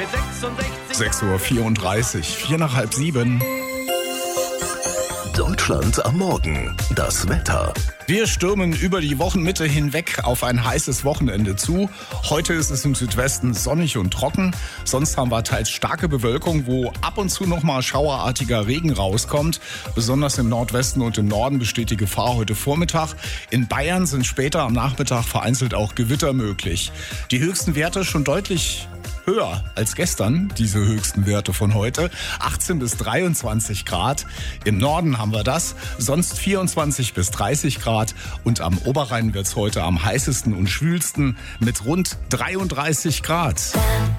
mit 66. 6:34 Uhr, 4 nach halb 7. Deutschland am Morgen. Das Wetter. Wir stürmen über die Wochenmitte hinweg auf ein heißes Wochenende zu. Heute ist es im Südwesten sonnig und trocken. Sonst haben wir teils starke Bewölkung, wo ab und zu nochmal schauerartiger Regen rauskommt. Besonders im Nordwesten und im Norden besteht die Gefahr heute Vormittag. In Bayern sind später am Nachmittag vereinzelt auch Gewitter möglich. Die höchsten Werte schon deutlich höher als gestern, diese höchsten Werte von heute. 18 bis 23 Grad. Im Norden haben wir das, sonst 24 bis 30 Grad. Und am Oberrhein wird es heute am heißesten und schwülsten mit rund 33 Grad.